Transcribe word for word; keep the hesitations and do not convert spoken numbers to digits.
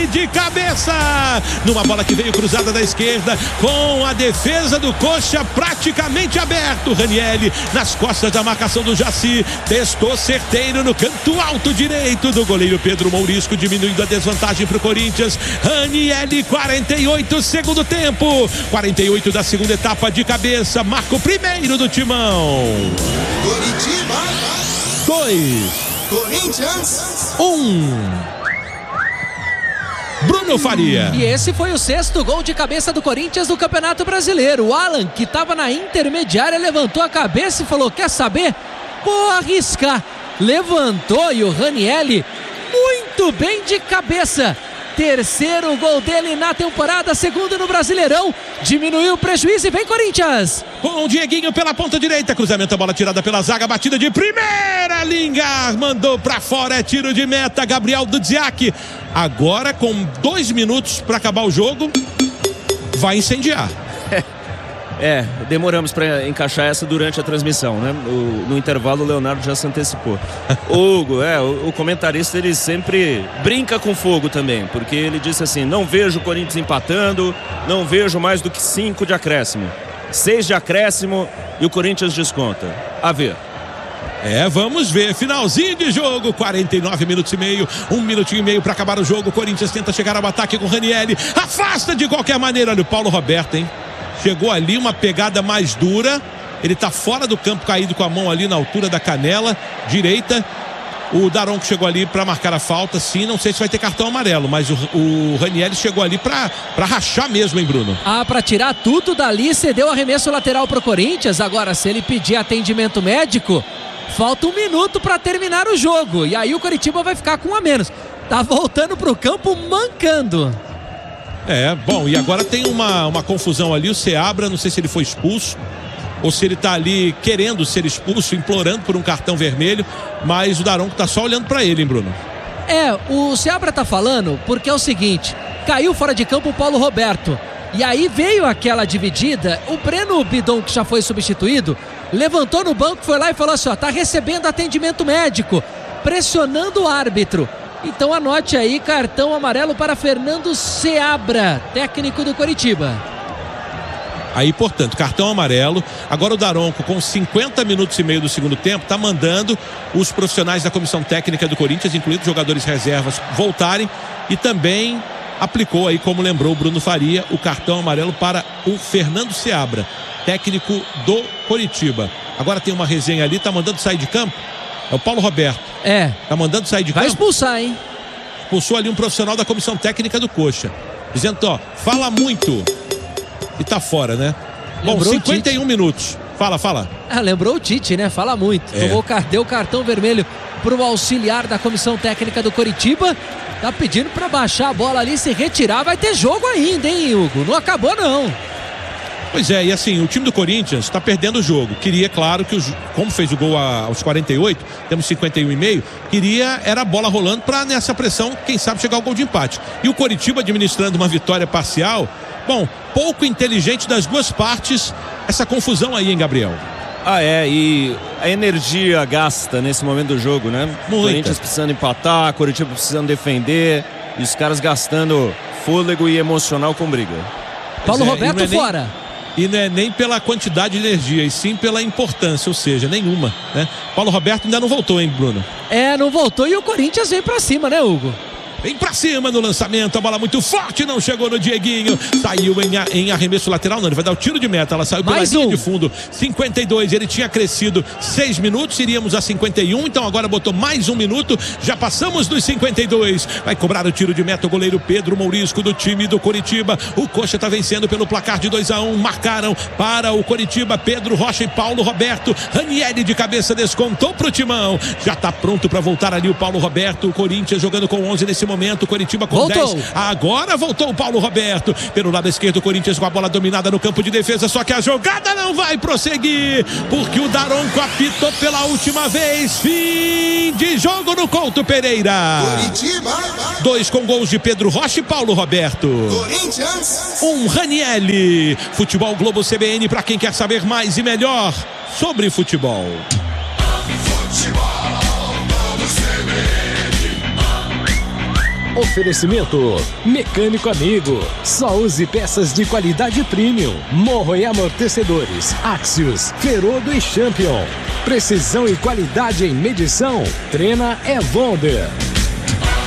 de cabeça, numa bola que veio cruzada da esquerda, com a defesa do Coxa praticamente aberto. Ranieri nas costas da marcação do Jaci, testou certeiro no canto alto direito do goleiro Pedro Mourisco, diminuindo a desvantagem para o Corinthians. Ranieri, quarenta e oito, segundo tempo, quarenta e oito da segunda etapa, de cabeça, marca o primeiro do Timão. Coritiba dois, Corinthians um. Bruno Faria. E esse foi o sexto gol de cabeça do Corinthians no Campeonato Brasileiro. O Alan, que estava na intermediária, levantou a cabeça e falou: quer saber? Vou arriscar. Levantou e o Ranieri muito bem de cabeça. Terceiro gol dele na temporada, segundo no Brasileirão. Diminuiu o prejuízo e vem Corinthians. Com o Dieguinho pela ponta direita, cruzamento, a bola tirada pela zaga, batida de primeira, Lingar mandou pra fora, é tiro de meta, Gabriel Dudziak. Agora com dois minutos para acabar o jogo, vai incendiar. É, demoramos para encaixar essa durante a transmissão, né? O, no intervalo o Leonardo já se antecipou. Hugo, é, o, o comentarista, ele sempre brinca com fogo também, porque ele disse assim: não vejo o Corinthians empatando, não vejo mais do que cinco de acréscimo. Seis de acréscimo e o Corinthians desconta. A ver. É, vamos ver, finalzinho de jogo, quarenta e nove minutos e meio, um minutinho e meio para acabar o jogo. O Corinthians tenta chegar ao ataque com o Ranieri, afasta de qualquer maneira. Olha o Paulo Roberto, hein? Chegou ali, uma pegada mais dura. Ele tá fora do campo, caído com a mão ali na altura da canela direita. O Daronco chegou ali para marcar a falta, sim. Não sei se vai ter cartão amarelo, mas o, o Ranieri chegou ali para para rachar mesmo, hein, Bruno? Ah, para tirar tudo dali, cedeu o arremesso lateral pro Corinthians. Agora, se ele pedir atendimento médico, falta um minuto para terminar o jogo. E aí o Coritiba vai ficar com um a menos. Tá voltando pro campo mancando. É, bom, e agora tem uma, uma confusão ali. O Seabra, não sei se ele foi expulso ou se ele tá ali querendo ser expulso, implorando por um cartão vermelho, mas o Daronco tá só olhando pra ele, hein, Bruno? É, o Seabra tá falando porque é o seguinte: caiu fora de campo o Paulo Roberto, e aí veio aquela dividida. O Breno Bidon, que já foi substituído, levantou no banco, foi lá e falou assim: ó, tá recebendo atendimento médico, pressionando o árbitro. Então anote aí, cartão amarelo para Fernando Seabra, técnico do Coritiba. Aí, portanto, cartão amarelo. Agora o Daronco, com cinquenta minutos e meio do segundo tempo, está mandando os profissionais da comissão técnica do Corinthians, incluindo jogadores reservas, voltarem, e também aplicou aí, como lembrou o Bruno Faria, o cartão amarelo para o Fernando Seabra, técnico do Coritiba. Agora tem uma resenha ali, tá mandando sair de campo. É o Paulo Roberto. É. Tá mandando sair de Vai campo. Vai expulsar, hein? Expulsou ali um profissional da comissão técnica do Coxa, dizendo, ó, fala muito. E tá fora, né? Lembrou. Bom, cinquenta e um minutos. Fala, fala. Ah, lembrou o Tite, né? Fala muito. É. Tomou, deu cartão vermelho pro auxiliar da comissão técnica do Coritiba. Tá pedindo pra baixar a bola ali, se retirar. Vai ter jogo ainda, hein, Hugo? Não acabou, não. Pois é, e assim, o time do Corinthians está perdendo o jogo. Queria, claro, que, os, como fez o gol aos quarenta e oito, temos cinquenta e um e meio, queria, era a bola rolando para nessa pressão, quem sabe, chegar ao gol de empate. E o Coritiba administrando uma vitória parcial. Bom, pouco inteligente das duas partes, essa confusão aí, hein, Gabriel? Ah, é, e a energia gasta nesse momento do jogo, né? Muita. Corinthians precisando empatar, Coritiba precisando defender, e os caras gastando fôlego e emocional com briga. Paulo é, Roberto é nem... fora. E não é nem pela quantidade de energia, e sim pela importância, ou seja, nenhuma, né? Paulo Roberto ainda não voltou, hein, Bruno? É, não voltou, e o Corinthians vem pra cima, né, Hugo? Vem pra cima no lançamento, a bola muito forte, não chegou no Dieguinho, saiu em, em arremesso lateral, não, ele vai dar o tiro de meta, ela saiu pela Mais linha um. de fundo, cinquenta e dois, ele tinha crescido seis minutos, iríamos a cinquenta e um, então agora botou mais um minuto, já passamos dos cinquenta e dois, vai cobrar o tiro de meta o goleiro Pedro Mourisco do time do Coritiba. O Coxa tá vencendo pelo placar de dois a um, marcaram para o Coritiba Pedro Rocha e Paulo Roberto. Ranieri de cabeça descontou pro Timão, já tá pronto para voltar ali o Paulo Roberto. O Corinthians jogando com onze nesse momento, Coritiba com voltou. dez, agora voltou o Paulo Roberto pelo lado esquerdo, o Corinthians com a bola dominada no campo de defesa, só que a jogada não vai prosseguir, porque o Daronco apitou pela última vez. Fim de jogo no Couto Pereira. Coritiba. Dois com gols de Pedro Rocha e Paulo Roberto. Corinthians. Um Ranieri. Futebol Globo C B N para quem quer saber mais e melhor sobre futebol. Futebol Globo C B N. Oferecimento Mecânico Amigo. Só use peças de qualidade premium. Morro e amortecedores Axios, Ferodo e Champion. Precisão e qualidade em medição. Trena é Wonder.